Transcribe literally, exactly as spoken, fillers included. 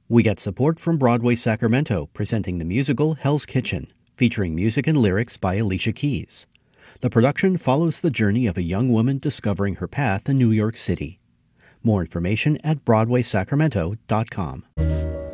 We get support from Broadway Sacramento, presenting the musical Hell's Kitchen, featuring music and lyrics by Alicia Keys. The production follows the journey of a young woman discovering her path in New York City. More information at broadway sacramento dot com.